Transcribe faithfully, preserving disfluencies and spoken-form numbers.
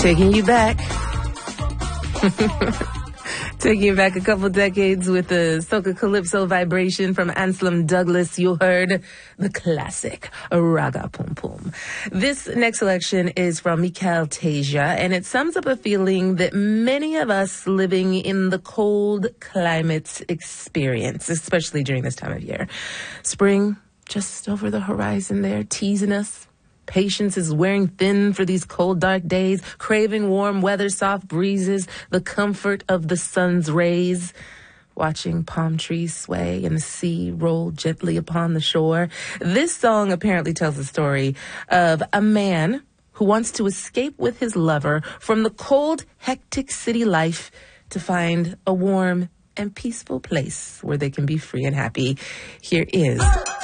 Taking you back. Taking you back a couple decades with the soca calypso vibration from Anselm Douglas. You heard the classic Raga Pum Pum. This next selection is from Michael Teja, and it sums up a feeling that many of us living in the cold climates experience, especially during this time of year. Spring just over the horizon there, teasing us. Patience is wearing thin for these cold, dark days, craving warm weather, soft breezes, the comfort of the sun's rays, watching palm trees sway and the sea roll gently upon the shore. This song apparently tells the story of a man who wants to escape with his lover from the cold, hectic city life to find a warm and peaceful place where they can be free and happy. Here is